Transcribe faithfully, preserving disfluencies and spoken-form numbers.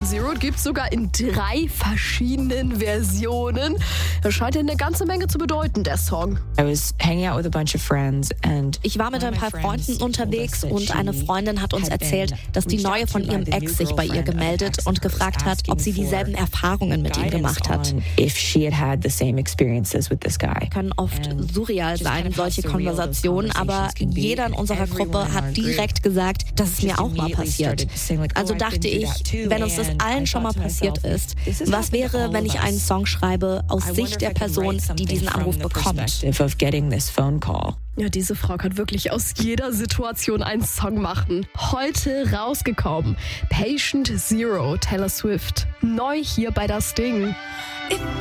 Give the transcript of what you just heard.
Zero gibt's sogar in drei verschiedenen Versionen. Das scheint ja eine ganze Menge zu bedeuten, der Song. I was hanging out with a bunch of friends and Ich war mit ein paar Freunden unterwegs und eine Freundin hat uns erzählt, dass die Neue von ihrem Ex sich bei ihr gemeldet und gefragt hat, ob sie dieselben Erfahrungen mit ihm gemacht hat. if she had had the same experiences with this guy. Können oft surreal sein, solche Konversationen, aber jeder in unserer Gruppe hat direkt gesagt, dass es mir auch mal passiert. Also dachte ich, wenn uns das allen schon mal passiert ist, was wäre, wenn ich einen Song schreibe aus Sicht der Person, die diesen Anruf bekommt? Of getting this phone call. Ja, diese Frau kann wirklich aus jeder Situation einen Song machen. Heute rausgekommen. Patient Zero, Taylor Swift. Neu hier bei Das Ding.